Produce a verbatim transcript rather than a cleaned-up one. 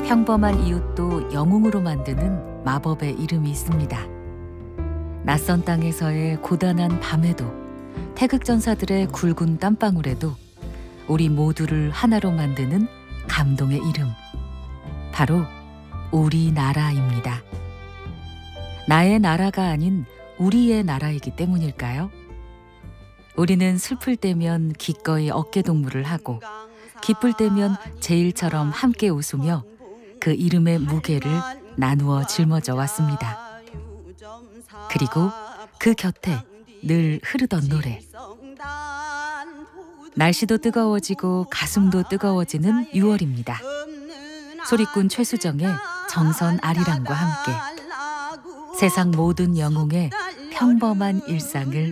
평범한 이웃도 영웅으로 만드는 마법의 이름이 있습니다. 낯선 땅에서의 고단한 밤에도, 태극전사들의 굵은 땀방울에도 우리 모두를 하나로 만드는 감동의 이름, 바로 우리나라입니다. 나의 나라가 아닌 우리의 나라이기 때문일까요? 우리는 슬플 때면 기꺼이 어깨동무를 하고, 기쁠 때면 제일처럼 함께 웃으며 그 이름의 무게를 나누어 짊어져 왔습니다. 그리고 그 곁에 늘 흐르던 노래. 날씨도 뜨거워지고 가슴도 뜨거워지는 유월입니다. 소리꾼 최수정의 정선 아리랑과 함께 세상 모든 영웅의 평범한 일상을